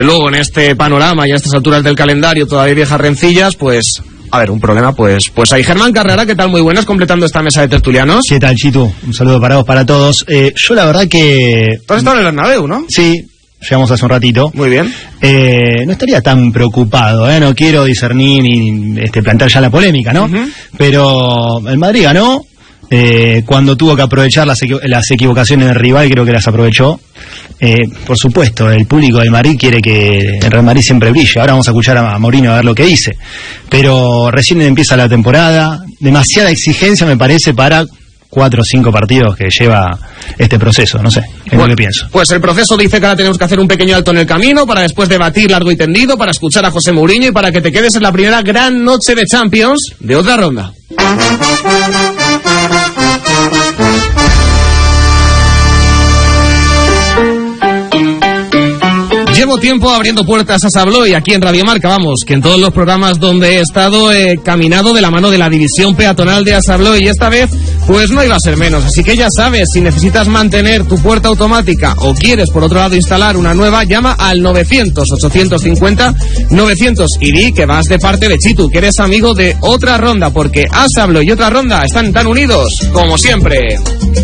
Luego, en este panorama y a estas alturas del calendario, todavía viejas rencillas, pues... A ver, un problema, pues hay. Germán Carrera, ¿qué tal? Muy buenas, completando esta mesa de tertulianos. ¿Qué tal, Chitu? Un saludo para vos, para todos. Yo la verdad que... Tú has estado en el Bernabéu, ¿no? Sí, llegamos hace un ratito. Muy bien. No estaría tan preocupado, no quiero discernir ni plantear ya la polémica, ¿no? Uh-huh. Pero el Madrid ganó, cuando tuvo que aprovechar las equivocaciones del rival, creo que las aprovechó. Por supuesto, el público del Madrid quiere que el Real Madrid siempre brille. Ahora vamos a escuchar a Mourinho a ver lo que dice. Pero recién empieza la temporada, demasiada exigencia me parece para 4 o 5 partidos que lleva este proceso, no sé, es lo que pienso. Pues el proceso dice que ahora tenemos que hacer un pequeño alto en el camino para después debatir largo y tendido, para escuchar a José Mourinho y para que te quedes en la primera gran noche de Champions de otra ronda. Llevo tiempo abriendo puertas a Sabló y aquí en Radio Marca, vamos, que en todos los programas donde he estado he caminado de la mano de la división peatonal de Sabló y esta vez pues no iba a ser menos, así que ya sabes, si necesitas mantener tu puerta automática o quieres por otro lado instalar una nueva, llama al 900-850-900 y di que vas de parte de Chitu, que eres amigo de Otra Ronda, porque Sabló y Otra Ronda están tan unidos como siempre.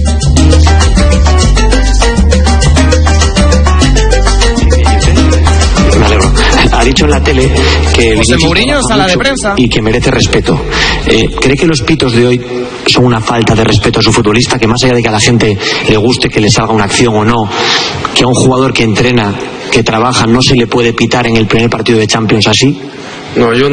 Me alegro. Ha dicho en la tele que José Mourinho, sala de prensa, y que merece respeto. ¿Cree que los pitos de hoy son una falta de respeto a su futbolista? Que más allá de que a la gente le guste que le salga una acción o no, que a un jugador que entrena, que trabaja, no se le puede pitar en el primer partido de Champions así? No, yo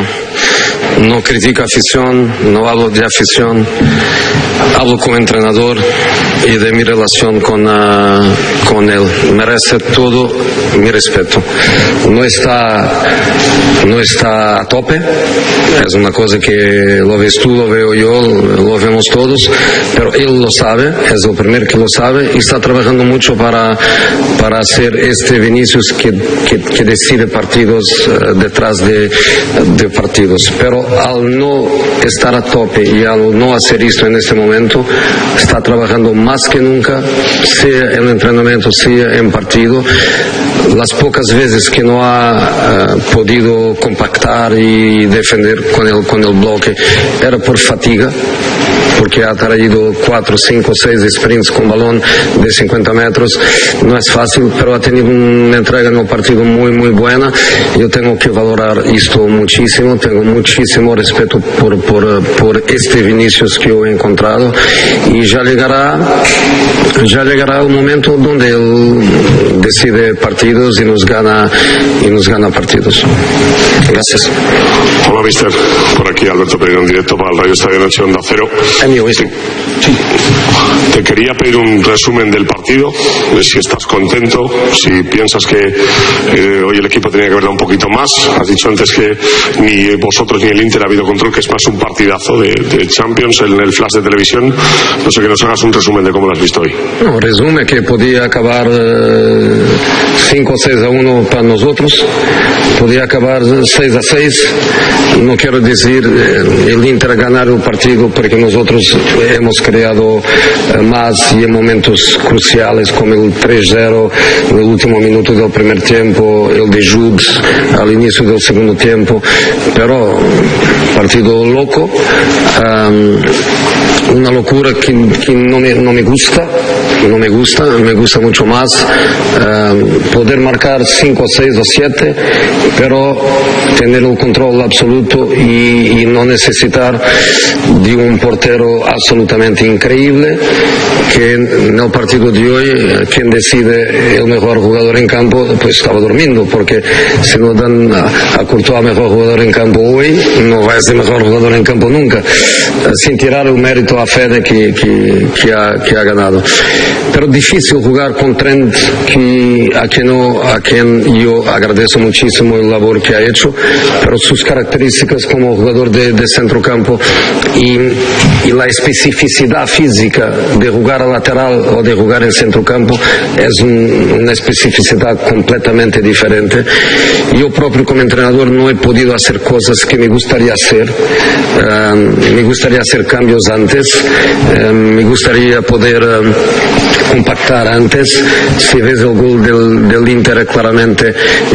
no critico afición, no hablo de afición, hablo como entrenador y de mi relación con él. Merece todo mi respeto. No está a tope, es una cosa que lo ves tú, lo veo yo, lo vemos todos, pero él lo sabe, es el primero que lo sabe y está trabajando mucho para hacer este Vinicius que decide partidos detrás de partidos, pero al no estar a tope y al no hacer esto en este momento, está trabajando más que nunca, sea en entrenamiento, sea en partido. Las pocas veces que no ha podido compactar y defender con el bloque era por fatiga, porque ha traído 4, 5, 6 sprints con balón de 50 metros. No es fácil, pero ha tenido una entrega en el partido muy, muy buena. Yo tengo que valorar esto muchísimo, tengo muchísimo respeto por este Vinicius que yo he encontrado y ya llegará el momento donde él decide partidos y nos gana partidos. Gracias. Hola, mister. Por aquí Alberto Pereira en directo para el Radio Estadio Noche Onda Cero. Sí. Te quería pedir un resumen del partido, de si estás contento, si piensas que hoy el equipo tenía que haber dado un poquito más. Has dicho antes que ni vosotros ni el Inter ha habido control, que es más un partidazo de Champions en el flash de televisión. No sé, que nos hagas un resumen de cómo lo has visto hoy. No, resume que podía acabar 5-6-1 para nosotros, podía acabar 6-6. No quiero decir el Inter ganar el partido porque nosotros hemos creado más y en momentos cruciales como el 3-0 en el último minuto del primer tiempo, el de Jude al inicio del segundo tiempo, pero partido loco, una locura que no me gusta, me gusta mucho más poder marcar 5, 6 o 7, pero tener el control absoluto y no necesitar de un portero absolutamente increíble, que en el partido de hoy quien decide el mejor jugador en campo pues estaba durmiendo, porque si no dan a Courtois mejor jugador en campo hoy, no va a ser mejor jugador en campo nunca, sin tirar el mérito a Fede que ha ganado. Pero difícil jugar con Trent, a quien yo agradezco muchísimo el labor que ha hecho, pero sus características como jugador de centrocampo y la especificidad física de jugar a lateral o de jugar en centrocampo es una especificidad completamente diferente. Yo propio como entrenador no he podido hacer cosas que me gustaría hacer. Me gustaría hacer cambios antes, me gustaría poder compactar antes. Si ves el gol del Inter, claramente